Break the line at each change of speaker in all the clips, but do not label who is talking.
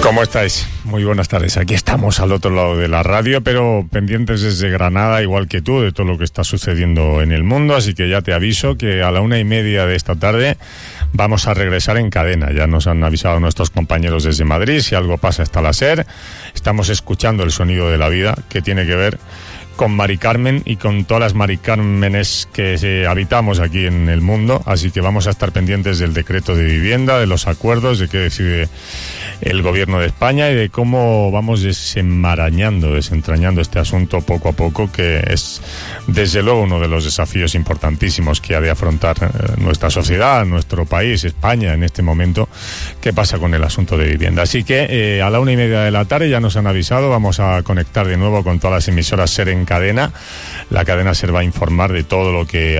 ¿Cómo estáis? Muy buenas tardes. Aquí estamos al otro lado de la radio, pero pendientes desde Granada, igual que tú, de todo lo que está sucediendo en el mundo. Así que ya te aviso que a la 1:30 de esta tarde vamos a regresar en cadena. Ya nos han avisado nuestros compañeros desde Madrid. Si algo pasa hasta la SER. Estamos escuchando el sonido de la vida, que tiene que ver con Mari Carmen y con todas las Mari Cármenes que habitamos aquí en el mundo. Así que vamos a estar pendientes del decreto de vivienda, de los acuerdos, de qué decide el gobierno de España y de cómo vamos desentrañando este asunto poco a poco, que es desde luego uno de los desafíos importantísimos que ha de afrontar nuestra sociedad, nuestro país, España en este momento. ¿Qué pasa con el asunto de vivienda? Así que a la 1:30 de la tarde ya nos han avisado, vamos a conectar de nuevo con todas las emisoras SER en cadena. La cadena SER va a informar de todo lo que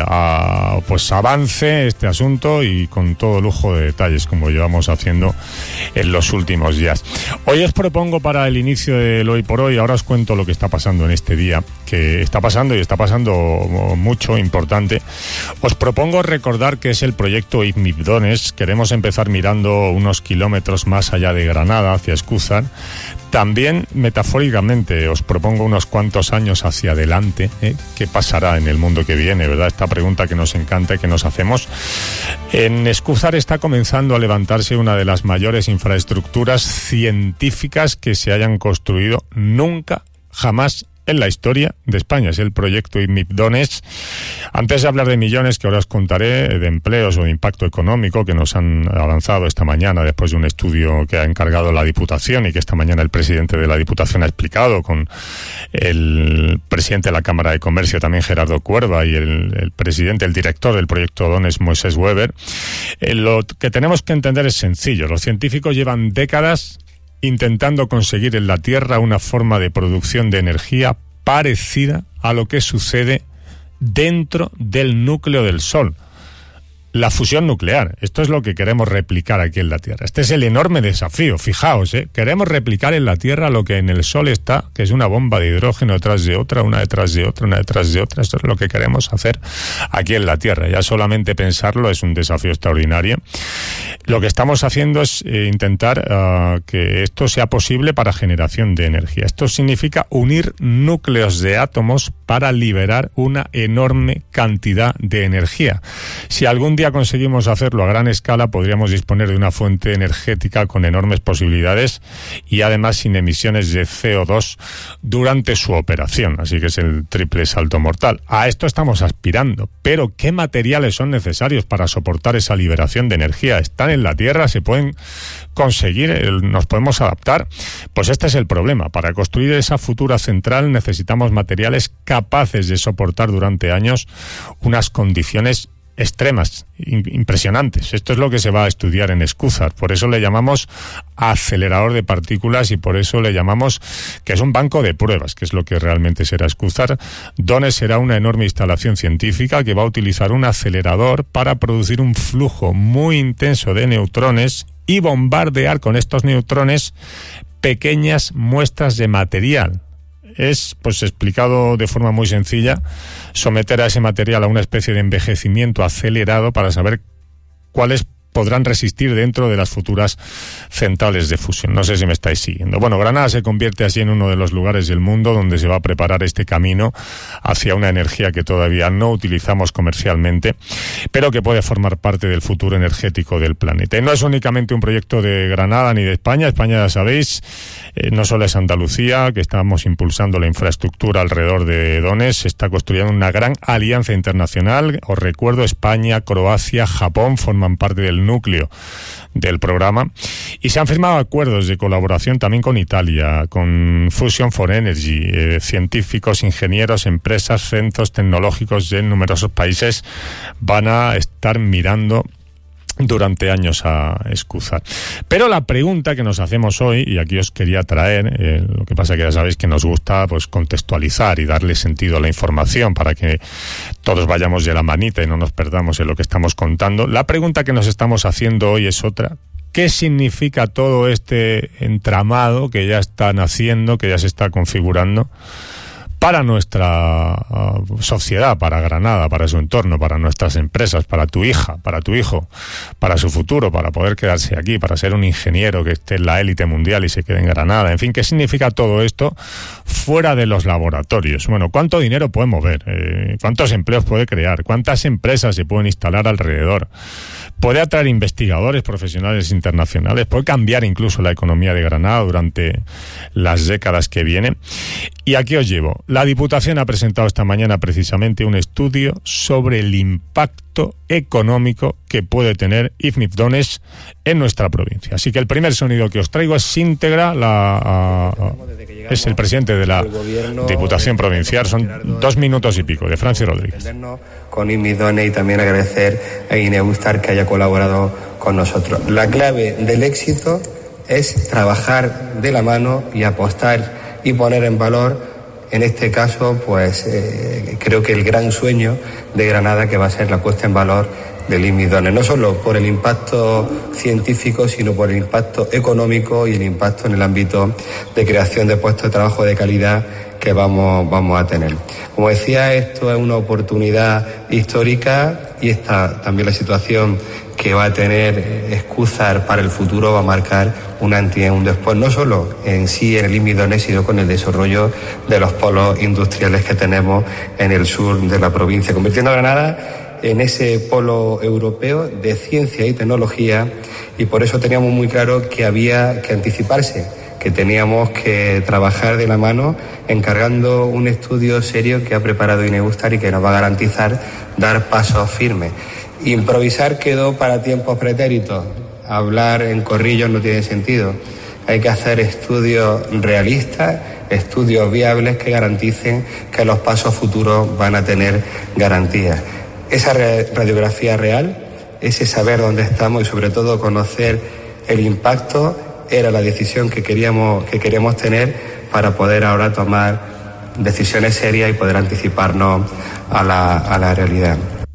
avance este asunto y con todo lujo de detalles, como llevamos haciendo en los últimos días. Hoy os propongo para el inicio del Hoy por Hoy, ahora os cuento lo que está pasando en este día, que está pasando y está pasando mucho, importante. Os propongo recordar que es el proyecto ICMIP-DONES. Queremos empezar mirando unos kilómetros más allá de Granada, hacia Escúzar. También, metafóricamente, os propongo unos cuantos años hacia adelante. ¿Qué pasará en el mundo que viene, verdad? Esta pregunta que nos encanta y que nos hacemos. En Escúzar está comenzando a levantarse una de las mayores infraestructuras científicas que se hayan construido nunca, jamás en la historia de España. Es el proyecto ICMIP-DONES. Antes de hablar de millones, que ahora os contaré, de empleos o de impacto económico que nos han avanzado esta mañana después de un estudio que ha encargado la Diputación y que esta mañana el presidente de la Diputación ha explicado con el presidente de la Cámara de Comercio, también Gerardo Cuerva, y el director del proyecto DONES, Moisés Weber. Lo que tenemos que entender es sencillo. Los científicos llevan décadas intentando conseguir en la Tierra una forma de producción de energía parecida a lo que sucede dentro del núcleo del Sol. La fusión nuclear. Esto es lo que queremos replicar aquí en la Tierra. Este es el enorme desafío. Fijaos, queremos replicar en la Tierra lo que en el Sol está, que es una bomba de hidrógeno detrás de otra, una detrás de otra, una detrás de otra. Esto es lo que queremos hacer aquí en la Tierra. Ya solamente pensarlo es un desafío extraordinario. Lo que estamos haciendo es intentar que esto sea posible para generación de energía. Esto significa unir núcleos de átomos para liberar una enorme cantidad de energía. Si algún día conseguimos hacerlo a gran escala, podríamos disponer de una fuente energética con enormes posibilidades y además sin emisiones de CO2 durante su operación. Así que es el triple salto mortal. A esto estamos aspirando. Pero ¿qué materiales son necesarios para soportar esa liberación de energía? ¿Están en la Tierra? ¿Se pueden conseguir? ¿Nos podemos adaptar? Pues este es el problema. Para construir esa futura central necesitamos materiales capaces de soportar durante años unas condiciones extremas, impresionantes. Esto es lo que se va a estudiar en Escúzar. Por eso le llamamos acelerador de partículas y por eso le llamamos que es un banco de pruebas, que es lo que realmente será Escúzar. DONES será una enorme instalación científica que va a utilizar un acelerador para producir un flujo muy intenso de neutrones y bombardear con estos neutrones pequeñas muestras de material. Es, pues explicado de forma muy sencilla, someter a ese material a una especie de envejecimiento acelerado para saber cuáles podrán resistir dentro de las futuras centrales de fusión. No sé si me estáis siguiendo. Bueno, Granada se convierte así en uno de los lugares del mundo donde se va a preparar este camino hacia una energía que todavía no utilizamos comercialmente, pero que puede formar parte del futuro energético del planeta. Y no es únicamente un proyecto de Granada ni de España. España, ya sabéis, no solo es Andalucía, que estamos impulsando la infraestructura alrededor de DONES, se está construyendo una gran alianza internacional. Os recuerdo, España, Croacia, Japón forman parte del núcleo del programa y se han firmado acuerdos de colaboración también con Italia, con Fusion for Energy. Científicos, ingenieros, empresas, centros tecnológicos de numerosos países van a estar mirando durante años a Escúzar. Pero la pregunta que nos hacemos hoy, y aquí os quería traer, lo que pasa que ya sabéis que nos gusta pues contextualizar y darle sentido a la información para que todos vayamos de la manita y no nos perdamos en lo que estamos contando. La pregunta que nos estamos haciendo hoy es otra. ¿Qué significa todo este entramado que ya están haciendo, que ya se está configurando para nuestra sociedad, para Granada, para su entorno, para nuestras empresas, para tu hija, para tu hijo, para su futuro, para poder quedarse aquí, para ser un ingeniero que esté en la élite mundial y se quede en Granada. En fin, ¿qué significa todo esto fuera de los laboratorios? Bueno, ¿cuánto dinero puede mover? ¿Cuántos empleos puede crear? ¿Cuántas empresas se pueden instalar alrededor? ¿Puede atraer investigadores profesionales internacionales? ¿Puede cambiar incluso la economía de Granada durante las décadas que vienen? Y aquí os llevo. La Diputación ha presentado esta mañana precisamente un estudio sobre el impacto económico que puede tener IFNIC Donés en nuestra provincia. Así que el primer sonido que os traigo es íntegra, es el presidente de la Diputación Provincial, son 2 minutos y pico, de Francis Rodríguez.
Con IFNIC Donés y también agradecer a Ineustar que haya colaborado con nosotros. La clave del éxito es trabajar de la mano y apostar y poner en valor, en este caso, pues creo que el gran sueño de Granada, que va a ser la puesta en valor del IFNIC Donés, no solo por el impacto científico, sino por el impacto económico y el impacto en el ámbito de creación de puestos de trabajo de calidad que vamos a tener. Como decía, esto es una oportunidad histórica y esta también la situación que va a tener Escúzar para el futuro va a marcar un antes y un después, no solo en sí en el IFNIC Donés, sino con el desarrollo de los polos industriales que tenemos en el sur de la provincia, convirtiendo a Granada en ese polo europeo de ciencia y tecnología, y por eso teníamos muy claro que había que anticiparse, que teníamos que trabajar de la mano encargando un estudio serio que ha preparado Ineustar y que nos va a garantizar dar pasos firmes. Improvisar quedó para tiempos pretéritos, hablar en corrillos no tiene sentido. Hay que hacer estudios realistas, estudios viables que garanticen que los pasos futuros van a tener garantías. Esa radiografía real, ese saber dónde estamos y sobre todo conocer el impacto era la decisión que queríamos tener para poder ahora tomar decisiones serias y poder anticiparnos a la realidad.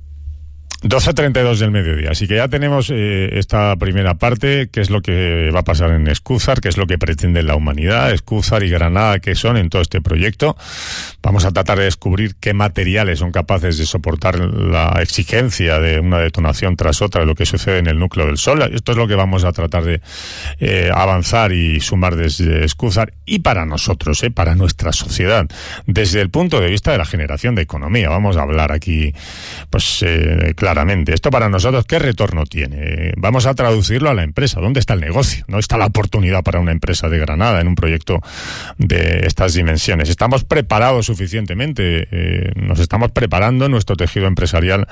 12:32 del mediodía, así que ya tenemos esta primera parte, qué es lo que va a pasar en Escúzar, qué es lo que pretende la humanidad, Escúzar y Granada, qué son en todo este proyecto. Vamos a tratar de descubrir qué materiales son capaces de soportar la exigencia de una detonación tras otra de lo que sucede en el núcleo del Sol. Esto es lo que vamos a tratar de avanzar y sumar desde Escúzar y para nosotros, para nuestra sociedad, desde el punto de vista de la generación de economía. Vamos a hablar aquí, pues, claramente. Esto para nosotros, ¿qué retorno tiene? Vamos a traducirlo a la empresa. ¿Dónde está el negocio? ¿No está la oportunidad para una empresa de Granada en un proyecto de estas dimensiones? ¿Estamos preparados suficientemente? ¿Nos estamos preparando nuestro tejido empresarial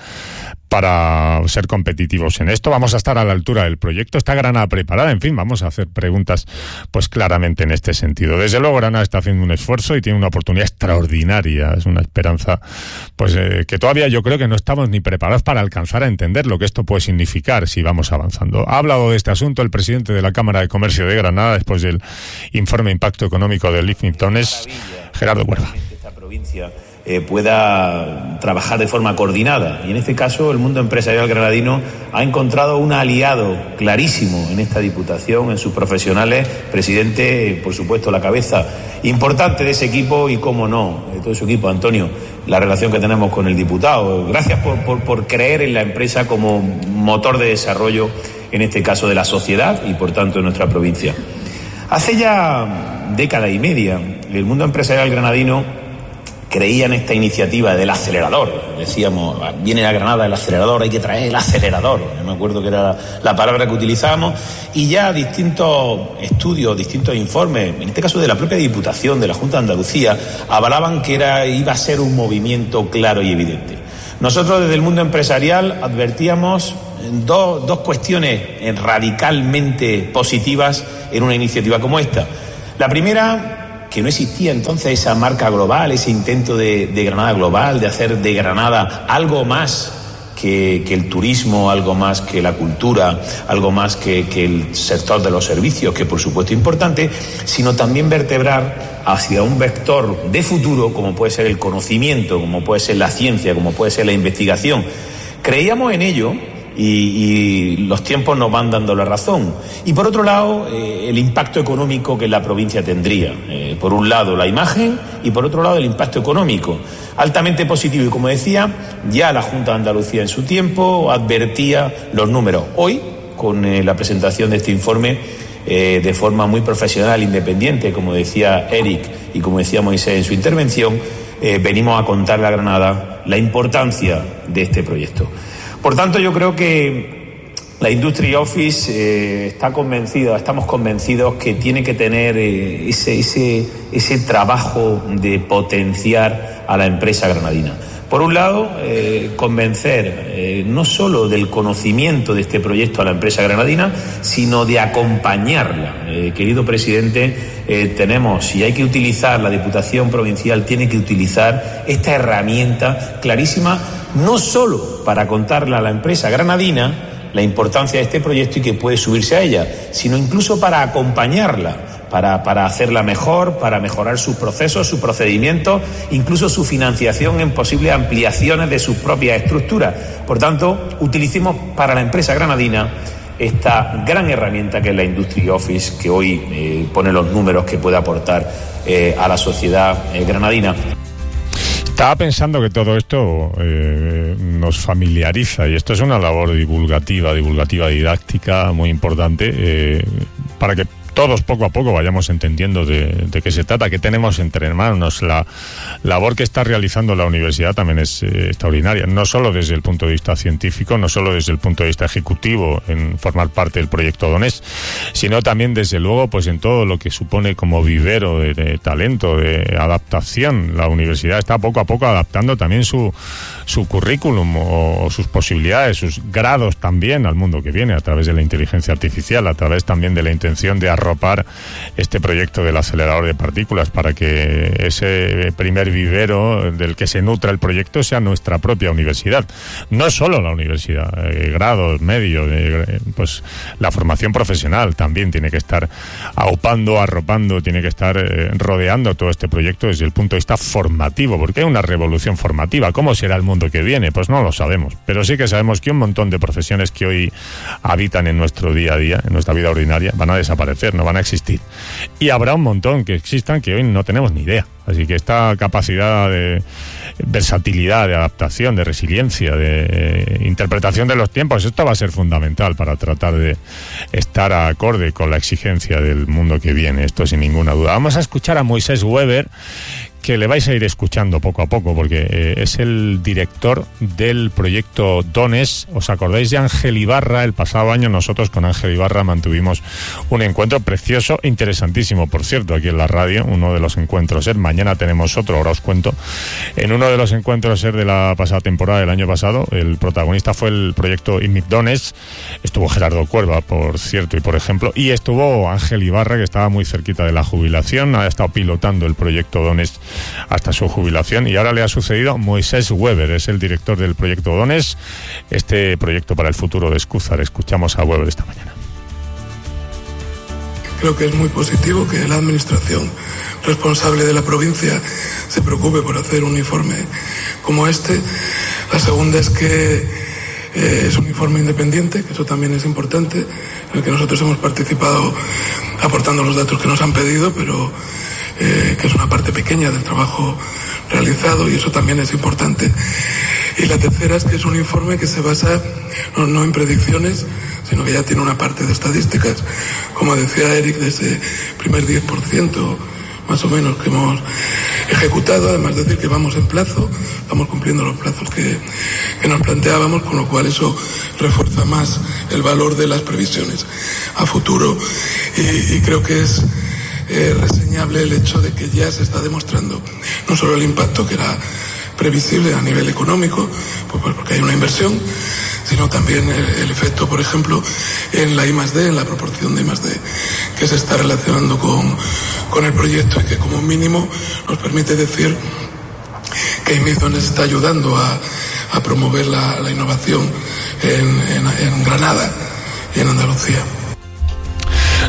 para ser competitivos en esto? ¿Vamos a estar a la altura del proyecto? ¿Está Granada preparada? En fin, vamos a hacer preguntas pues claramente en este sentido. Desde luego Granada está haciendo un esfuerzo y tiene una oportunidad extraordinaria. Es una esperanza pues que todavía yo creo que no estamos ni preparados para alcanzar a entender lo que esto puede significar si vamos avanzando. Ha hablado de este asunto el presidente de la Cámara de Comercio de Granada después del informe de impacto económico del IFNIC Donés, Gerardo Huerva.
Esta provincia pueda trabajar de forma coordinada, y en este caso el mundo empresarial granadino ha encontrado un aliado clarísimo en esta Diputación, en sus profesionales, presidente, por supuesto, la cabeza importante de ese equipo y, cómo no, de todo su equipo, Antonio, la relación que tenemos con el diputado. Gracias por creer en la empresa como motor de desarrollo, en este caso de la sociedad y por tanto de nuestra provincia. Hace ya década y media el mundo empresarial granadino creía en esta iniciativa del acelerador. Decíamos, viene a Granada el acelerador, hay que traer el acelerador. Yo me acuerdo que era la palabra que utilizábamos, y ya distintos estudios, distintos informes, en este caso de la propia Diputación, de la Junta de Andalucía, avalaban que iba a ser un movimiento claro y evidente. Nosotros desde el mundo empresarial advertíamos dos cuestiones radicalmente positivas en una iniciativa como esta. La primera, que no existía entonces esa marca global, ese intento de Granada global, de hacer de Granada algo más que el turismo, algo más que la cultura, algo más que el sector de los servicios, que por supuesto es importante, sino también vertebrar hacia un vector de futuro, como puede ser el conocimiento, como puede ser la ciencia, como puede ser la investigación. Creíamos en ello y los tiempos nos van dando la razón. Y por otro lado, el impacto económico que la provincia tendría. Por un lado la imagen y por otro lado el impacto económico. Altamente positivo y, como decía, ya la Junta de Andalucía en su tiempo advertía los números. Hoy, con la presentación de este informe, de forma muy profesional, independiente, como decía Eric y como decía Moisés en su intervención, venimos a contarle a Granada la importancia de este proyecto. Por tanto, yo creo que la Industry Office estamos convencidos que tiene que tener ese trabajo de potenciar a la empresa granadina. Por un lado, convencer no solo del conocimiento de este proyecto a la empresa granadina, sino de acompañarla. Querido presidente, tenemos, y hay que utilizar, la Diputación Provincial tiene que utilizar esta herramienta clarísima, no solo para contarle a la empresa granadina la importancia de este proyecto y que puede subirse a ella, sino incluso para acompañarla, para hacerla mejor, para mejorar sus procesos, sus procedimientos, incluso su financiación en posibles ampliaciones de sus propias estructuras. Por tanto, utilicemos para la empresa granadina esta gran herramienta que es la Industry Office, que hoy pone los números que puede aportar a la sociedad granadina.
Estaba pensando que todo esto nos familiariza, y esto es una labor divulgativa, didáctica muy importante, para que todos poco a poco vayamos entendiendo de qué se trata, qué tenemos entre manos. La labor que está realizando la universidad también es extraordinaria, no solo desde el punto de vista científico, no solo desde el punto de vista ejecutivo en formar parte del proyecto Donés, sino también desde luego pues en todo lo que supone como vivero de talento, de adaptación. La universidad está poco a poco adaptando también su currículum o sus posibilidades, sus grados también al mundo que viene, a través de la inteligencia artificial, a través también de la intención de arropar este proyecto del acelerador de partículas para que ese primer vivero del que se nutra el proyecto sea nuestra propia universidad. No solo la universidad, grados, medios, pues la formación profesional también tiene que estar aupando, arropando, tiene que estar rodeando todo este proyecto desde el punto de vista formativo, porque hay una revolución formativa. ¿Cómo será el mundo que viene? Pues no lo sabemos, pero sí que sabemos que un montón de profesiones que hoy habitan en nuestro día a día, en nuestra vida ordinaria, van a desaparecer, no van a existir. Y habrá un montón que existan que hoy no tenemos ni idea. Así que esta capacidad de versatilidad, de adaptación, de resiliencia, de interpretación de los tiempos, esto va a ser fundamental para tratar de estar acorde con la exigencia del mundo que viene, esto sin ninguna duda. Vamos a escuchar a Moisés Weber, que le vais a ir escuchando poco a poco, porque es el director del proyecto Donés. ¿Os acordáis de Ángel Ibarra? El pasado año nosotros con Ángel Ibarra mantuvimos un encuentro precioso, interesantísimo, por cierto, aquí en la radio, uno de los encuentros SER. Mañana tenemos otro, ahora os cuento. En uno de los encuentros SER de la pasada temporada, del año pasado, el protagonista fue el proyecto IMIC Donés. Estuvo Gerardo Cuerva, por cierto, y por ejemplo, y estuvo Ángel Ibarra, que estaba muy cerquita de la jubilación, ha estado pilotando el proyecto Donés hasta su jubilación, y ahora le ha sucedido Moisés Weber, es el director del proyecto Donés, este proyecto para el futuro de Escúzar. Escuchamos a Weber esta mañana.
Creo que es muy positivo que la administración responsable de la provincia se preocupe por hacer un informe como este. La segunda es que es un informe independiente, que eso también es importante, en el que nosotros hemos participado aportando los datos que nos han pedido, pero que es una parte pequeña del trabajo realizado, y eso también es importante. Y la tercera es que es un informe que se basa no en predicciones, sino que ya tiene una parte de estadísticas, como decía Eric, de ese primer 10% más o menos que hemos ejecutado. Además de decir que vamos en plazo, vamos cumpliendo los plazos que nos planteábamos, con lo cual eso refuerza más el valor de las previsiones a futuro, y creo que es reseñable el hecho de que ya se está demostrando no solo el impacto que era previsible a nivel económico, pues porque hay una inversión, sino también el efecto, por ejemplo, en la I+D, en la proporción de I+D que se está relacionando con el proyecto, y que como mínimo nos permite decir que IMIZONES está ayudando a promover la innovación en Granada y en Andalucía.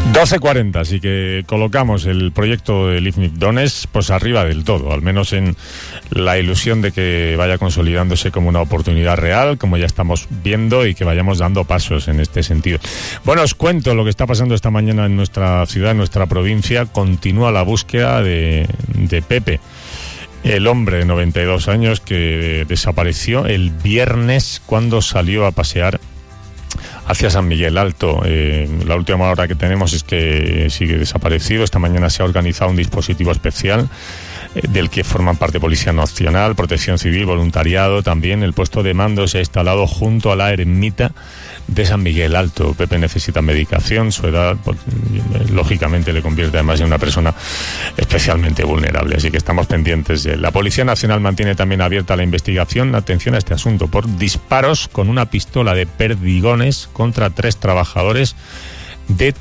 12:40, así que colocamos el proyecto de Live Donetsk pues arriba del todo, al menos en la ilusión de que vaya consolidándose como una oportunidad real, como ya estamos viendo, y que vayamos dando pasos en este sentido. Bueno, os cuento lo que está pasando esta mañana en nuestra ciudad, en nuestra provincia. Continúa la búsqueda de Pepe, el hombre de 92 años que desapareció el viernes cuando salió a pasear hacia San Miguel Alto. La última hora que tenemos es que sigue desaparecido. Esta mañana se ha organizado un dispositivo especial del que forman parte Policía Nacional, Protección Civil, voluntariado. También el puesto de mando se ha instalado junto a la ermita de San Miguel Alto. Pepe necesita medicación, su edad pues, lógicamente le convierte además en una persona especialmente vulnerable, así que estamos pendientes de él. La Policía Nacional mantiene también abierta la investigación, atención a este asunto, por disparos con una pistola de perdigones contra 3 trabajadores de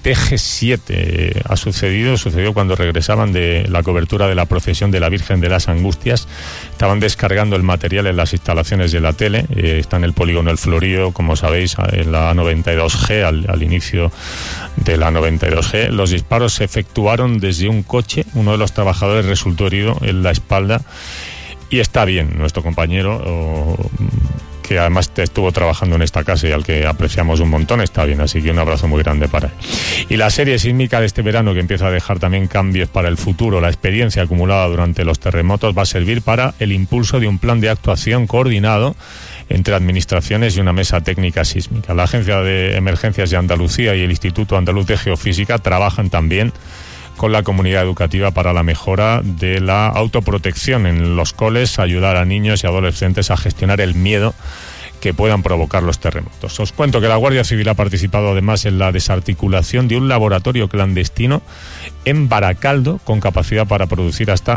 TG7. Sucedió cuando regresaban de la cobertura de la procesión de la Virgen de las Angustias. Estaban descargando el material en las instalaciones de la tele. Está en el polígono El Florío, como sabéis, en la A92G, al inicio de la A92G. Los disparos se efectuaron desde un coche. Uno de los trabajadores resultó herido en la espalda y está bien. Nuestro compañero, que además estuvo trabajando en esta casa y al que apreciamos un montón, está bien, así que un abrazo muy grande para él. Y la serie sísmica de este verano, que empieza a dejar también cambios para el futuro, la experiencia acumulada durante los terremotos, va a servir para el impulso de un plan de actuación coordinado entre administraciones y una mesa técnica sísmica. La Agencia de Emergencias de Andalucía y el Instituto Andaluz de Geofísica trabajan también con la comunidad educativa para la mejora de la autoprotección en los coles, ayudar a niños y adolescentes a gestionar el miedo que puedan provocar los terremotos. Os cuento que la Guardia Civil ha participado además en la desarticulación de un laboratorio clandestino en Baracaldo con capacidad para producir hasta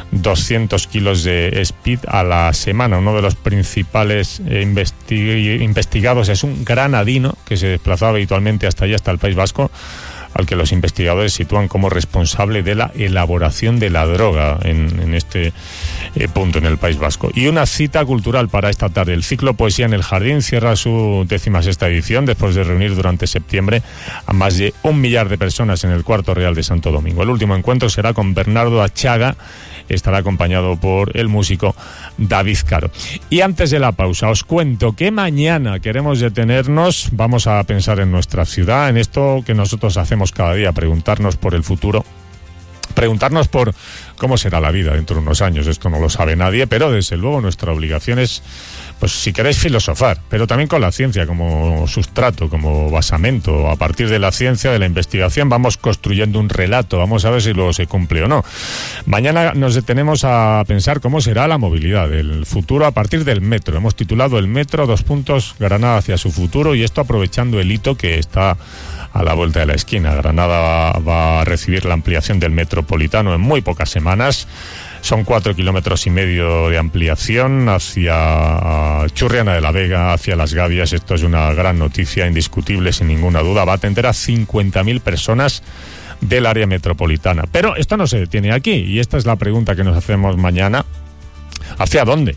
200 kilos de speed a la semana. Uno de los principales investigados es un granadino que se desplazaba habitualmente hasta allí, hasta el País Vasco, al que los investigadores sitúan como responsable de la elaboración de la droga en este punto en el País Vasco. Y una cita cultural para esta tarde. El ciclo Poesía en el Jardín cierra su 16ª edición después de reunir durante septiembre a más de 1 millar de personas en el Cuarto Real de Santo Domingo. El último encuentro será con Bernardo Achaga. Estará acompañado por el músico David Caro. Y antes de la pausa, os cuento que mañana queremos detenernos, vamos a pensar en nuestra ciudad, en esto que nosotros hacemos cada día, preguntarnos por el futuro, preguntarnos por cómo será la vida dentro de unos años. Esto no lo sabe nadie, pero desde luego nuestra obligación es, pues si queréis, filosofar, pero también con la ciencia como sustrato, como basamento. A partir de la ciencia, de la investigación, vamos construyendo un relato, vamos a ver si luego se cumple o no. Mañana nos detenemos a pensar cómo será la movilidad del futuro a partir del metro. Hemos titulado el metro, Granada hacia su futuro, y esto aprovechando el hito que está a la vuelta de la esquina. Granada va a recibir la ampliación del metropolitano en muy pocas semanas. Son 4,5 kilómetros de ampliación hacia Churriana de la Vega, hacia Las Gavias. Esto es una gran noticia, indiscutible, sin ninguna duda. Va a atender a 50.000 personas del área metropolitana. Pero esto no se detiene aquí, y esta es la pregunta que nos hacemos mañana. ¿Hacia dónde?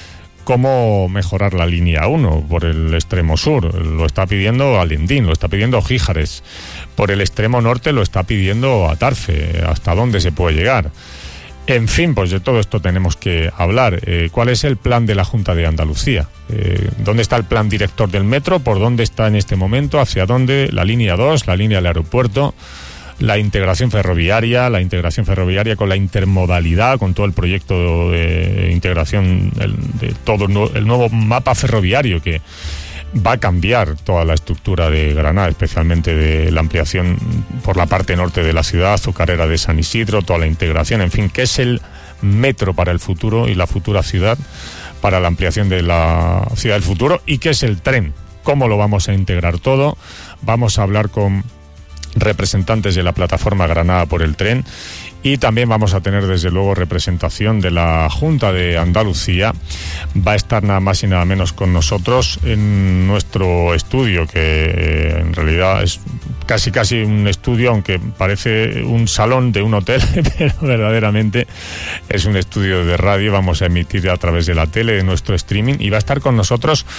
¿Cómo mejorar la línea 1 por el extremo sur? Lo está pidiendo Alendín, lo está pidiendo Gíjares. Por el extremo norte lo está pidiendo Atarfe. ¿Hasta dónde se puede llegar? En fin, pues de todo esto tenemos que hablar. ¿Cuál es el plan de la Junta de Andalucía? ¿Dónde está el plan director del metro? ¿Por dónde está en este momento? ¿Hacia dónde? La línea 2, la línea del aeropuerto, la integración ferroviaria con la intermodalidad, con todo el proyecto de integración de todo el nuevo mapa ferroviario que va a cambiar toda la estructura de Granada, especialmente de la ampliación por la parte norte de la ciudad, azucarera de San Isidro, toda la integración, en fin, ¿qué es el metro para el futuro y la futura ciudad para la ampliación de la ciudad del futuro? ¿Y qué es el tren? ¿Cómo lo vamos a integrar todo? Vamos a hablar con representantes de la plataforma Granada por el Tren, y también vamos a tener desde luego representación de la Junta de Andalucía. Va a estar nada más y nada menos con nosotros en nuestro estudio, que en realidad es casi un estudio, aunque parece un salón de un hotel, pero verdaderamente es un estudio de radio. Vamos a emitir a través de la tele, de nuestro streaming, y va a estar con nosotros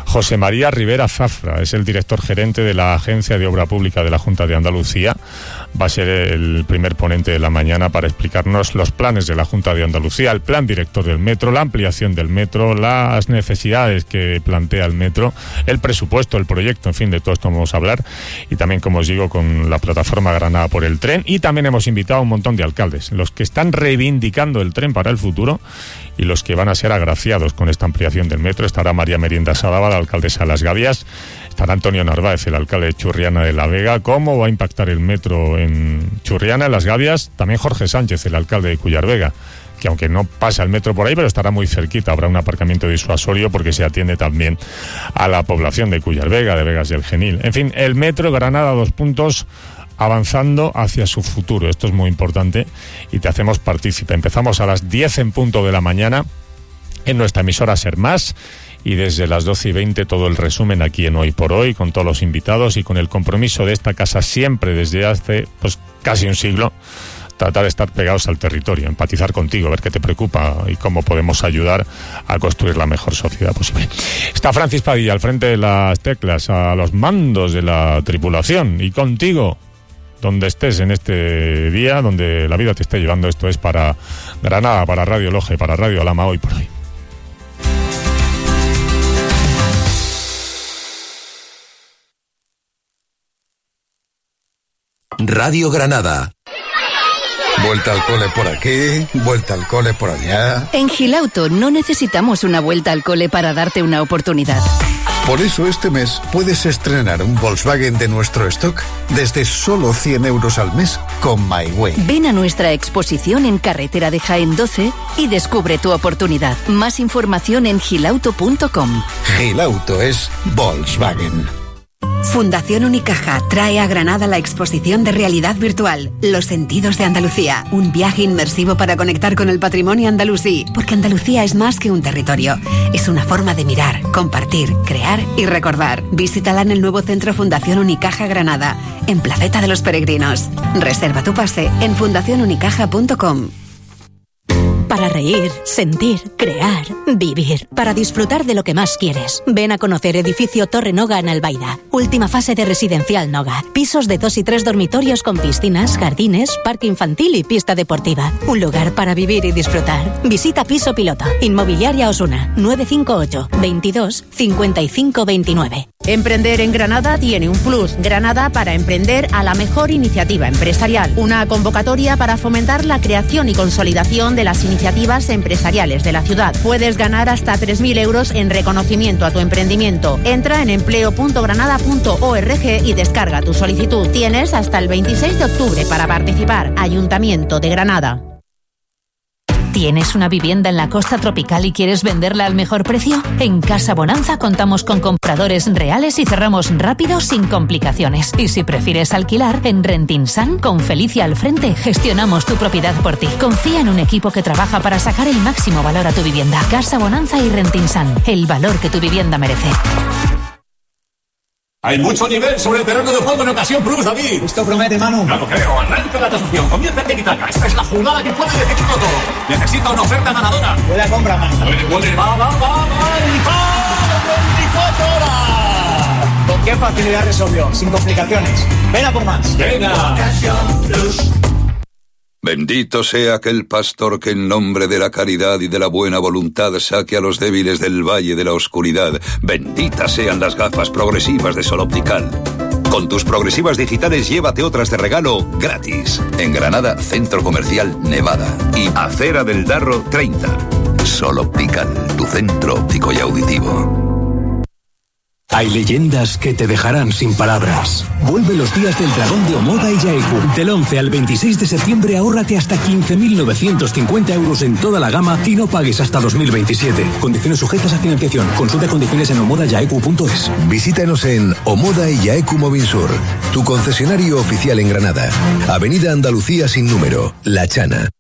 José María Rivera Zafra es el director gerente de la Agencia de Obra Pública de la Junta de Andalucía. Va a ser el primer ponente de la mañana para explicarnos los planes de la Junta de Andalucía, el plan director del metro, la ampliación del metro, las necesidades que plantea el metro, el presupuesto, el proyecto, en fin, de todo esto vamos a hablar. Y también, como os digo, con la plataforma Granada por el tren. Y también hemos invitado a un montón de alcaldes, los que están reivindicando el tren para el futuro y los que van a ser agraciados con esta ampliación del metro. Estará María Merienda Sadaba, la alcaldesa de Las Gavias. Estará Antonio Narváez, el alcalde de Churriana de la Vega. ¿Cómo va a impactar el metro en Churriana, en Las Gavias? También Jorge Sánchez, el alcalde de Cuyar Vega, que aunque no pasa el metro por ahí, pero estará muy cerquita. Habrá un aparcamiento disuasorio porque se atiende también a la población de Cuyar Vega, de Vegas del Genil. En fin, el metro Granada, 2 puntos, avanzando hacia su futuro. Esto es muy importante y te hacemos partícipe. Empezamos a las 10 en punto de la mañana en nuestra emisora Ser Más. Y desde las 12:20 todo el resumen aquí en Hoy por Hoy, con todos los invitados y con el compromiso de esta casa siempre desde hace casi un siglo, tratar de estar pegados al territorio, empatizar contigo, ver qué te preocupa y cómo podemos ayudar a construir la mejor sociedad posible. Está Francis Padilla al frente de las teclas, a los mandos de la tripulación, y contigo, donde estés en este día, donde la vida te esté llevando. Esto es para Granada, para Radio Loge, para Radio Alhama, Hoy por Hoy.
Radio Granada. Vuelta al cole por aquí, vuelta al cole por allá.
En Gilauto no necesitamos una vuelta al cole para darte una oportunidad.
Por eso este mes puedes estrenar un Volkswagen de nuestro stock desde solo 100 euros al mes con MyWay.
Ven a nuestra exposición en Carretera de Jaén 12 y descubre tu oportunidad. Más información en gilauto.com.
Gilauto es Volkswagen.
Fundación Unicaja trae a Granada la exposición de realidad virtual Los sentidos de Andalucía, un viaje inmersivo para conectar con el patrimonio andalusí, porque Andalucía es más que un territorio, es una forma de mirar, compartir, crear y recordar. Visítala en el nuevo centro Fundación Unicaja Granada, en Placeta de los Peregrinos. Reserva tu pase en fundacionunicaja.com.
Para reír, sentir, crear, vivir. Para disfrutar de lo que más quieres. Ven a conocer Edificio Torre Noga en Albaida. Última fase de Residencial Noga. Pisos de 2 y 3 dormitorios con piscinas, jardines, parque infantil y pista deportiva. Un lugar para vivir y disfrutar. Visita Piso Piloto. Inmobiliaria Osuna. 958 22 55 29.
Emprender en Granada tiene un plus. Granada para emprender a la mejor iniciativa empresarial. Una convocatoria para fomentar la creación y consolidación de las iniciativas empresariales de la ciudad. Puedes ganar hasta 3.000 euros en reconocimiento a tu emprendimiento. Entra en empleo.granada.org y descarga tu solicitud. Tienes hasta el 26 de octubre para participar. Ayuntamiento de Granada.
¿Tienes una vivienda en la costa tropical y quieres venderla al mejor precio? En Casa Bonanza contamos con compradores reales y cerramos rápido sin complicaciones. Y si prefieres alquilar, en Rentinsan, con Felicia al frente, gestionamos tu propiedad por ti. Confía en un equipo que trabaja para sacar el máximo valor a tu vivienda. Casa Bonanza y Rentinsan, el valor que tu vivienda merece.
Hay mucho nivel sobre el terreno de juego en Ocasión Plus, David.
Esto promete, Manu.
No lo creo. Arranca la tasación. Comienza en Tiki-Taka. Esta es la jugada que puede decidirlo todo. Necesita una oferta ganadora.
Buena compra, Manu.
Huele, va. ¡24 horas!
¿Con qué facilidad resolvió? Sin complicaciones. Ven a por más.
Venga.
Ocasión Plus.
Bendito sea aquel pastor que en nombre de la caridad y de la buena voluntad saque a los débiles del valle de la oscuridad. Benditas sean las gafas progresivas de Sol Optical. Con tus progresivas digitales llévate otras de regalo gratis. En Granada, Centro Comercial Nevada. Y Acera del Darro 30. Sol Optical, tu centro óptico y auditivo.
Hay leyendas que te dejarán sin palabras. Vuelve los días del dragón de Omoda y Yaeku. Del 11 al 26 de septiembre ahórrate hasta 15.950 euros en toda la gama y no pagues hasta 2027. Condiciones sujetas a financiación. Consulta condiciones en omodayaeku.es.
Visítanos en Omoda y Yaeku Movinsur, tu concesionario oficial en Granada. Avenida Andalucía sin número, La Chana.